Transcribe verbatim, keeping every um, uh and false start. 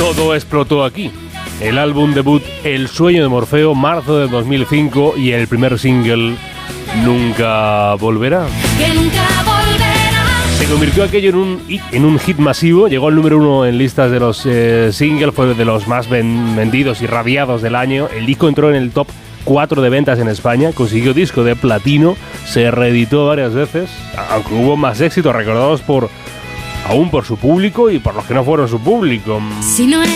Todo explotó aquí. El álbum debut El sueño de Morfeo, marzo de dos mil cinco, y el primer single Nunca volverá. Que nunca volverá. Se convirtió aquello en un hit, en un hit masivo, llegó al número uno en listas de los eh, singles, fue de los más ven- vendidos y rabiados del año. El disco entró en el top cuatro de ventas en España, consiguió disco de platino, se reeditó varias veces, aunque hubo más éxitos recordados por aún por su público y por los que no fueron su público. Si no es